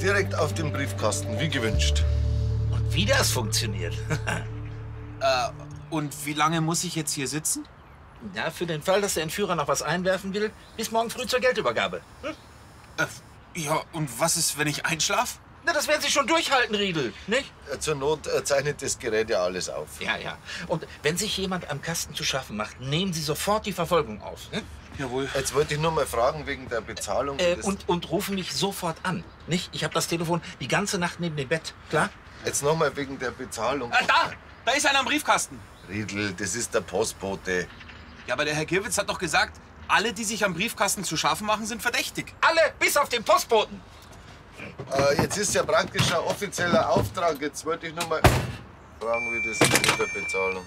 direkt auf den Briefkasten, wie gewünscht. Und wie das funktioniert. Und wie lange muss ich jetzt hier sitzen? Ja, für den Fall, dass der Entführer noch was einwerfen will, bis morgen früh zur Geldübergabe. Hm? Ja, und was ist, wenn ich einschlaf? Na, das werden Sie schon durchhalten, Riedel, nicht? Zur Not zeichnet das Gerät ja alles auf. Ja, ja. Und wenn sich jemand am Kasten zu schaffen macht, nehmen Sie sofort die Verfolgung auf. Hm? Jawohl. Jetzt wollte ich nur mal fragen wegen der Bezahlung. Und rufen mich sofort an, nicht? Ich habe das Telefon die ganze Nacht neben dem Bett, klar? Jetzt noch mal wegen der Bezahlung. Da ist einer am Briefkasten. Riedl, das ist der Postbote. Ja, aber der Herr Girwitz hat doch gesagt, alle, die sich am Briefkasten zu schaffen machen, sind verdächtig. Alle, bis auf den Postboten. Jetzt ist ja praktisch ein offizieller Auftrag. Jetzt wollte ich nur mal fragen, wie das ist mit der Bezahlung.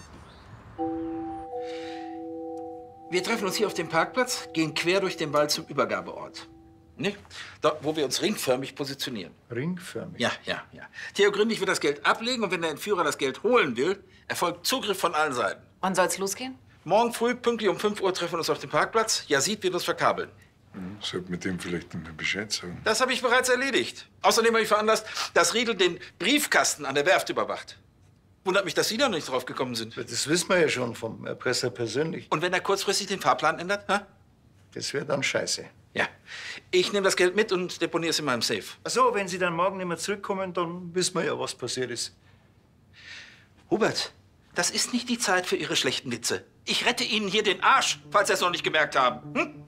Wir treffen uns hier auf dem Parkplatz, gehen quer durch den Wald zum Übergabeort. Nicht? Dort, wo wir uns ringförmig positionieren. Ringförmig? Ja, ja, ja. Theo Gründig wird das Geld ablegen und wenn der Entführer das Geld holen will, erfolgt Zugriff von allen Seiten. Wann soll's losgehen? Morgen früh, pünktlich um 5 Uhr, treffen wir uns auf dem Parkplatz. Yazid wird uns verkabeln. Sollte mit dem vielleicht noch mal Bescheid sagen. Das habe ich bereits erledigt. Außerdem habe ich veranlasst, dass Riedel den Briefkasten an der Werft überwacht. Wundert mich, dass Sie da noch nicht drauf gekommen sind. Das wissen wir ja schon vom Erpresser persönlich. Und wenn er kurzfristig den Fahrplan ändert? Ha? Das wäre dann scheiße. Ja. Ich nehme das Geld mit und deponiere es in meinem Safe. Ach so, wenn Sie dann morgen nicht mehr zurückkommen, dann wissen wir ja, was passiert ist. Hubert, das ist nicht die Zeit für Ihre schlechten Witze. Ich rette Ihnen hier den Arsch, falls Sie es noch nicht gemerkt haben. Hm?